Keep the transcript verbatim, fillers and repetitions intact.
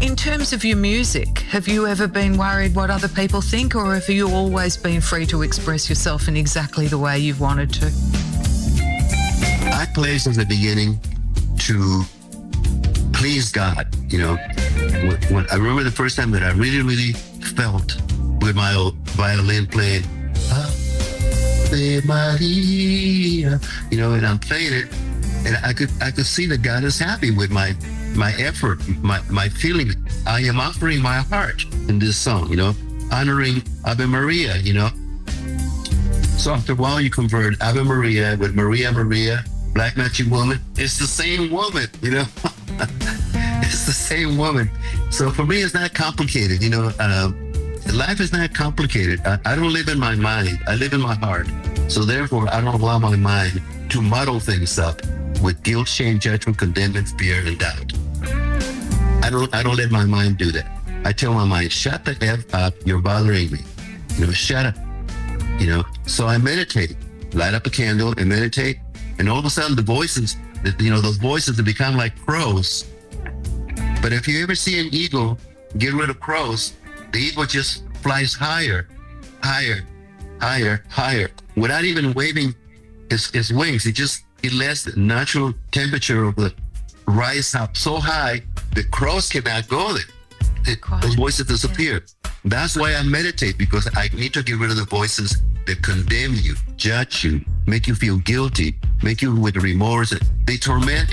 In terms of your music, have you ever been worried what other people think, or have you always been free to express yourself in exactly the way you've wanted to? I played since the beginning to please God. You know, when, when I remember the first time that I really, really felt with my old violin playing, Ave Maria, you know, and I'm playing it, and I could I could see that God is happy with my my effort, my my feeling. I am offering my heart in this song, you know, honoring Ave Maria, you know. So after a while, you convert Ave Maria with Maria Maria, Black Magic Woman. It's the same woman, you know. It's the same woman. So for me, it's not complicated, you know. Uh, life is not complicated. I, I don't live in my mind. I live in my heart. So therefore, I don't allow my mind to muddle things up with guilt, shame, judgment, condemnation, fear, and doubt. I don't I don't let my mind do that. I tell my mind, shut the F up, you're bothering me. You know, shut up. You know, so I meditate, light up a candle and meditate. And all of a sudden the voices, you know, those voices that become like crows. But if you ever see an eagle get rid of crows, the eagle just flies higher, higher, higher, higher, without even waving his, his wings. He just, he lets the natural temperature of the rise up so high the crows cannot go there. It, those voices disappear. That's why I meditate, because I need to get rid of the voices that condemn you, judge you, make you feel guilty, make you with remorse. They torment